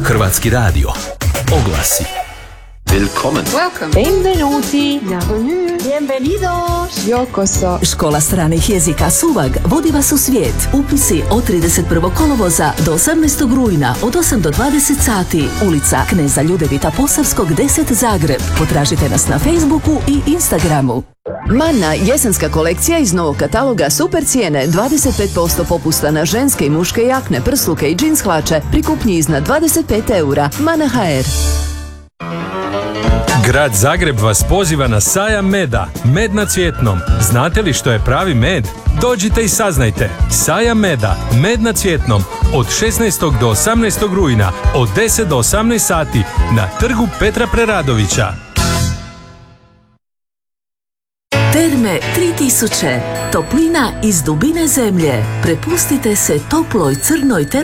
Hrvatski radio. Oglasi. Willkommen. Welcome. Benvenuti. Bienvenue. Bienvenidos. Yokoso. Škola stranih jezika Suvag vodi vas u svijet. Upisi od 31. kolovoza do 18. rujna od 8 do 20 sati. Ulica Kneza Ljudevita Posavskog 10 Zagreb. Potražite nas na Facebooku i Instagramu. Manna jesenska kolekcija iz novog kataloga super cijene, 25% popusta na ženske i muške jakne, prsluke i džins hlače pri kupnji iznad 25 eura. Manna HR. Grad Zagreb vas poziva na sajam meda. Med na Cvjetnom. Znate li što je pravi med? Dođite i saznajte. Sajam meda. Med na Cvjetnom. Od 16. do 18. rujna. Od 10 do 18 sati. Na trgu Petra Preradovića. Terme 3000. Toplina iz dubine zemlje. Prepustite se toploj crnoj